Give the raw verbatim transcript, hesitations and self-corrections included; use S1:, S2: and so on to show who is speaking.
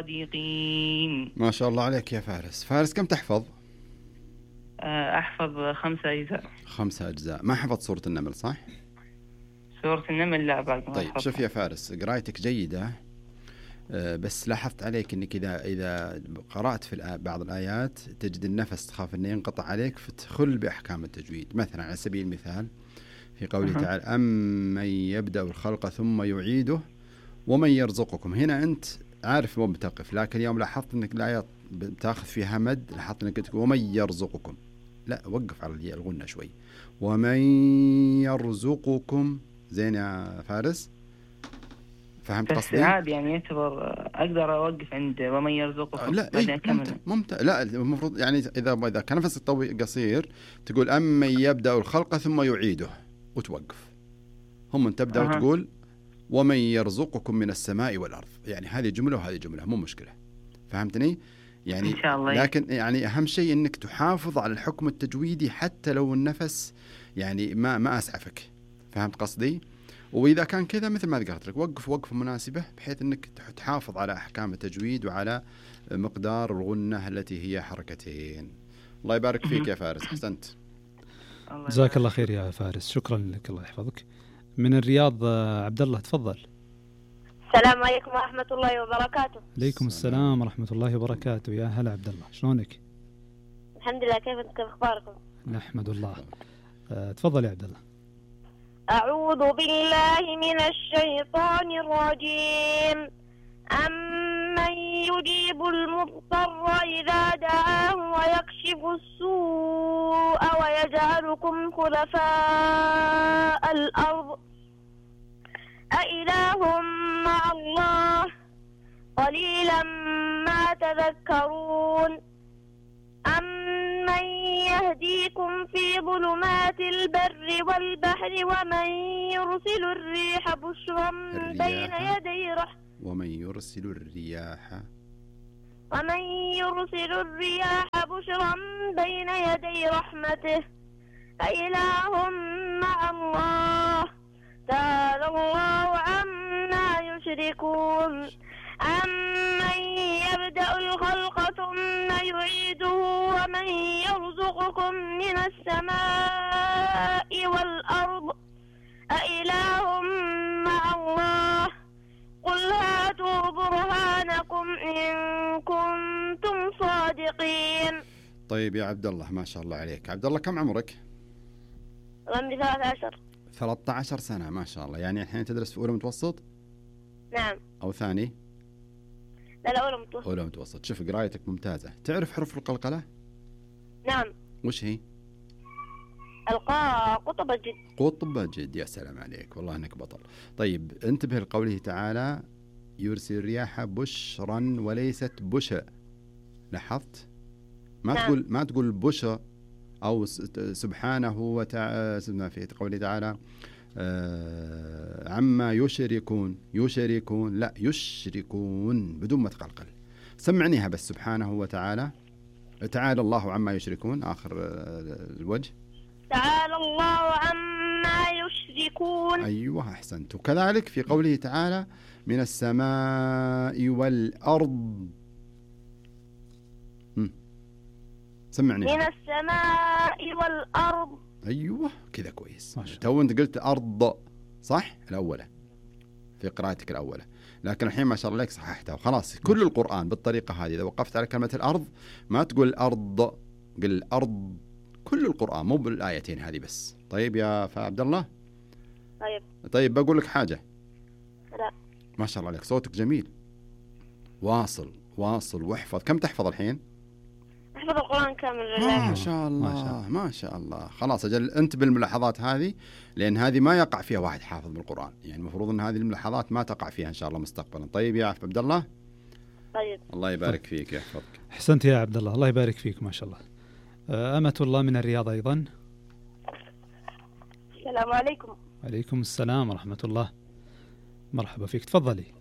S1: الصادقين.
S2: ما شاء الله عليك يا فارس. فارس كم تحفظ؟
S1: أحفظ خمسة أجزاء.
S2: خمسة أجزاء. ما حفظ سورة النمل صح؟
S1: سورة النمل لا بعد ما
S2: طيب
S1: أحفظها.
S2: شوف يا فارس، قرايتك جيدة، بس لاحظت عليك انك اذا اذا قرات في بعض الايات تجد النفس تخاف انه ينقطع عليك فتخل باحكام التجويد. مثلا على سبيل المثال في قوله
S1: أه.
S2: تعالى أمن يبدأ الخلق ثم يعيده ومن يرزقكم، هنا انت عارف مو بتقف، لكن يوم لاحظت انك الايه بتاخذ فيها مد لاحظت انك تقول ومن يرزقكم، لا وقف على الغنة شوي. ومن يرزقكم زين يا فارس؟ فهمت قصدي؟
S1: بس عادي يعني يعتبر أقدر أوقف عند ومن يرزقكم.
S2: لا إيه ممتع ممتع. لا المفروض يعني إذا إذا كان نفسك طويل قصير تقول أمن يبدأ الخلق ثم يعيده وتوقف. هم أن تبدأ
S1: أه.
S2: وتقول ومن يرزقكم من السماء والأرض، يعني هذه جملة وهذه جملة مو مشكلة. فهمتني؟ يعني
S1: إن شاء الله.
S2: لكن يعني أهم شيء إنك تحافظ على الحكم التجويدي حتى لو النفس يعني ما ما أسعفك. فهمت قصدي؟ وإذا كان كذا مثل ما ذكرت لك وقف وقفة مناسبة بحيث أنك تحافظ على أحكام التجويد وعلى مقدار الغنة التي هي حركتين. الله يبارك فيك يا فارس، أحسنت.
S3: جزاك الله خير يا فارس، شكرا لك، الله يحفظك. من الرياض عبد الله تفضل.
S4: السلام عليكم ورحمة الله وبركاته.
S3: عليكم السلام ورحمة الله وبركاته. يا هلا عبد الله، شلونك؟
S4: الحمد لله، كيف كيف أخباركم؟
S3: نحمد الله. أه تفضل يا عبد الله.
S4: أعوذ بالله من الشيطان الرجيم. أمن يجيب المضطر إذا دعاه ويكشف السوء ويجعلكم خلفاء الأرض أإله مع الله قليلا ما تذكرون. أمن يهديكم في ظلمات البر والبحر ومن يرسل الريح بشرا بين يدي رحمته
S2: ومن يرسل الرياح
S4: ومن يرسل الرياح بشرا بين يدي رحمته أإله مع الله تعالى الله عما يشركون. أمن يبدأ الخلق ثم يعيده ومن يرزقكم من السماء والأرض أإله مع الله قل هاتوا برهانكم إن كنتم صادقين.
S2: طيب يا عبد الله ما شاء الله عليك. عبد الله كم عمرك؟
S4: عمري ثلاثة عشر.
S2: ثلاثة عشر سنة ما شاء الله. يعني الحين تدرس في أولى متوسط؟
S4: نعم.
S2: أو ثاني؟
S4: لا لا أولى متوسط.
S2: أولى متوسط. شوف قرايتك ممتازة. تعرف حروف القلقلة؟
S4: نعم.
S2: وش هي؟
S4: القاء قطب الجد.
S2: قطب الجد، يا سلام عليك والله انك بطل. طيب انتبه لقوله تعالى يرسل الرياح بشرا وليست بشا. لاحظت؟ ما نعم. تقول ما تقول بشا او سبحانه وتعالى في قوله تعالى آه عما يشركون يشركون، لا يشركون بدون ما تقلقل. سمعنيها بس سبحانه وتعالى تعالى الله عما يشركون آخر الوجه.
S4: تعالى الله عما يشركون.
S2: أيوة أحسنت. وكذلك في قوله تعالى من السماء والأرض. سمعني.
S4: من السماء والأرض.
S2: أيوة كذا كويس. تو أنت قلت أرض صح الأولى في قراءتك الأولى، لكن الحين ما شاء الله عليك صححتها وخلاص. كل القرآن بالطريقة هذه إذا وقفت على كلمة الأرض ما تقول الأرض، قل الأرض. كل القرآن مو بالآيتين هذه بس. طيب يا عبد الله.
S4: طيب.
S2: طيب بقول لك حاجة.
S4: لا.
S2: ما شاء الله عليك صوتك جميل. واصل واصل واحفظ. كم تحفظ الحين؟
S4: أحفظ القرآن كامل.
S2: ما شاء الله ما شاء الله, ما شاء الله. خلاص أجل أنت بالملاحظات هذه، لأن هذه ما يقع فيها واحد حافظ بالقرآن، يعني المفروض أن هذه الملاحظات ما تقع فيها إن شاء الله مستقبلا. طيب يا عبد الله.
S4: طيب.
S2: الله يبارك فيك يحفظك.
S3: أحسنت يا عبد الله، الله يبارك فيك ما شاء الله. أمة الله من الرياض أيضا.
S4: السلام عليكم.
S3: عليكم السلام ورحمة الله. مرحبا فيك، تفضلي.